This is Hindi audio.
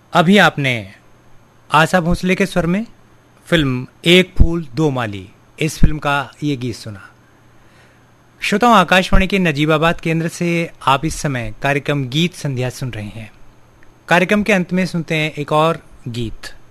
अभी आपने आशा भोसले के स्वर में फिल्म एक फूल दो माली, इस फिल्म का ये गीत सुना। श्रोताओं, आकाशवाणी के नजीबाबाद केंद्र से आप इस समय कार्यक्रम गीत संध्या सुन रहे हैं। कार्यक्रम के अंत में सुनते हैं एक और गीत।